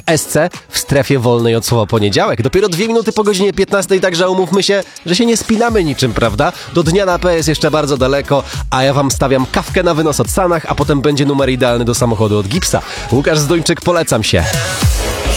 SC w strefie wolnej od słowa poniedziałek. Dopiero 2 minuty po godzinie 15, także umówmy się, że się nie spinamy niczym, prawda? Do dnia na PS jeszcze bardzo daleko, a ja wam stawiam kawkę na wynos od Sanach, a potem będzie numer idealny do samochodu od Gipsa. Łukasz Zduńczyk, polecam się.